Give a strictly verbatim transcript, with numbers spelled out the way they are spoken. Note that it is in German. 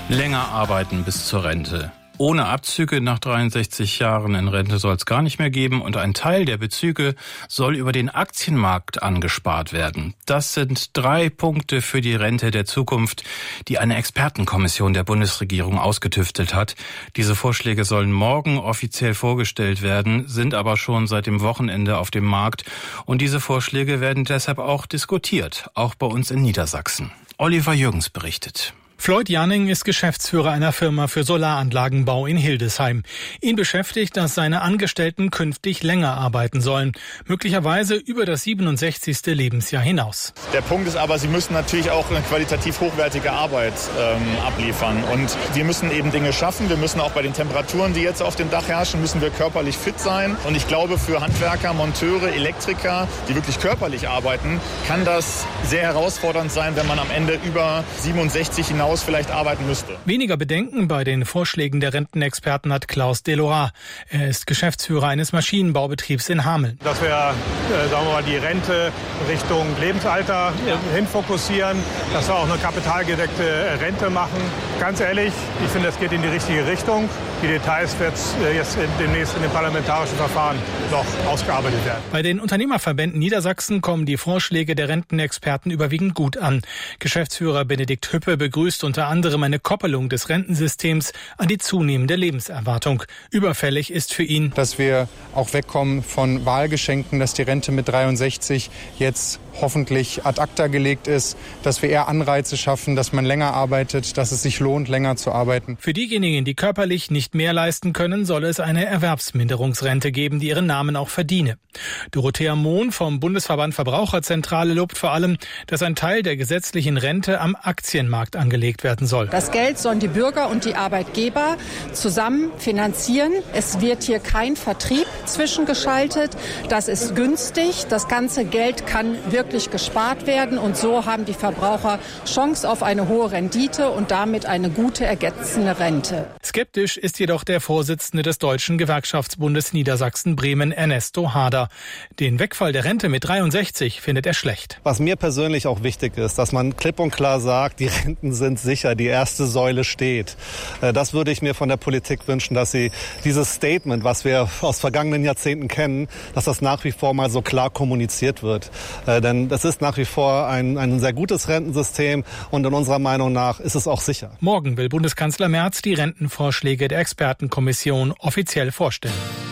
Länger arbeiten bis zur Rente. Ohne Abzüge nach dreiundsechzig Jahren in Rente soll es gar nicht mehr geben und ein Teil der Bezüge soll über den Aktienmarkt angespart werden. Das sind drei Punkte für die Rente der Zukunft, die eine Expertenkommission der Bundesregierung ausgetüftelt hat. Diese Vorschläge sollen morgen offiziell vorgestellt werden, sind aber schon seit dem Wochenende auf dem Markt und diese Vorschläge werden deshalb auch diskutiert, auch bei uns in Niedersachsen. Oliver Jürgens berichtet. Floyd Janning ist Geschäftsführer einer Firma für Solaranlagenbau in Hildesheim. Ihn beschäftigt, dass seine Angestellten künftig länger arbeiten sollen, möglicherweise über das siebenundsechzigste Lebensjahr hinaus. Der Punkt ist aber, sie müssen natürlich auch eine qualitativ hochwertige Arbeit ähm, abliefern. Und wir müssen eben Dinge schaffen. Wir müssen auch bei den Temperaturen, die jetzt auf dem Dach herrschen, müssen wir körperlich fit sein. Und ich glaube, für Handwerker, Monteure, Elektriker, die wirklich körperlich arbeiten, kann das sehr herausfordernd sein, wenn man am Ende über siebenundsechzig hinaus vielleicht arbeiten müsste. Weniger Bedenken bei den Vorschlägen der Rentenexperten hat Klaus Delorat. Er ist Geschäftsführer eines Maschinenbaubetriebs in Hameln. Dass wir, äh, sagen wir mal, die Rente Richtung Lebensalter äh, hinfokussieren, dass wir auch eine kapitalgedeckte Rente machen. Ganz ehrlich, ich finde, das geht in die richtige Richtung. Die Details wird äh, jetzt demnächst in den parlamentarischen Verfahren noch ausgearbeitet werden. Bei den Unternehmerverbänden Niedersachsen kommen die Vorschläge der Rentenexperten überwiegend gut an. Geschäftsführer Benedikt Hüppe begrüßt unter anderem eine Koppelung des Rentensystems an die zunehmende Lebenserwartung. Überfällig ist für ihn, dass wir auch wegkommen von Wahlgeschenken, dass die Rente mit dreiundsechzig jetzt hoffentlich ad acta gelegt ist, dass wir eher Anreize schaffen, dass man länger arbeitet, dass es sich lohnt, länger zu arbeiten. Für diejenigen, die körperlich nicht mehr leisten können, soll es eine Erwerbsminderungsrente geben, die ihren Namen auch verdiene. Dorothea Mohn vom Bundesverband Verbraucherzentrale lobt vor allem, dass ein Teil der gesetzlichen Rente am Aktienmarkt angelegt werden soll. Das Geld sollen die Bürger und die Arbeitgeber zusammen finanzieren. Es wird hier kein Vertrieb zwischengeschaltet. Das ist günstig. Das ganze Geld kann wirklich gespart werden und so haben die Verbraucher Chance auf eine hohe Rendite und damit eine gute ergänzende Rente. Skeptisch ist jedoch der Vorsitzende des Deutschen Gewerkschaftsbundes Niedersachsen-Bremen, Ernesto Hader. Den Wegfall der Rente mit dreiundsechzig findet er schlecht. Was mir persönlich auch wichtig ist, dass man klipp und klar sagt, die Renten sind sicher, die erste Säule steht. Das würde ich mir von der Politik wünschen, dass sie dieses Statement, was wir aus vergangenen Jahrzehnten kennen, dass das nach wie vor mal so klar kommuniziert wird. Denn das ist nach wie vor ein, ein sehr gutes Rentensystem und in unserer Meinung nach ist es auch sicher. Morgen will Bundeskanzler Merz die Rentenvorschläge der Expertenkommission offiziell vorstellen.